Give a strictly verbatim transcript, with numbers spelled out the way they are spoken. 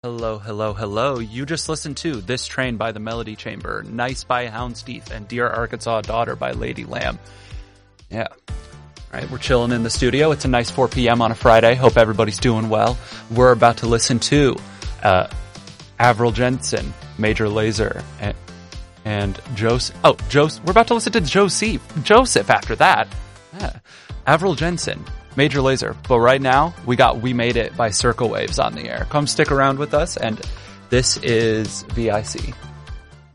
Hello, hello, hello. You just listened to This Train by the Melody Chamber, Nice by Houndstooth, and Dear Arkansas Daughter by Lady Lamb. Yeah. All right, we're chilling in the studio. It's a nice four p.m. on a Friday. Hope everybody's doing well. We're about to listen to uh, Avril Jensen, Major Lazer, and, and Joseph. Oh, Joseph. We're about to listen to Joseph. Joseph after that. Yeah. Avril Jensen, Major Lazer. But right now, we got We Made It by Circle Waves on the air. Come stick around with us, and this is V I C.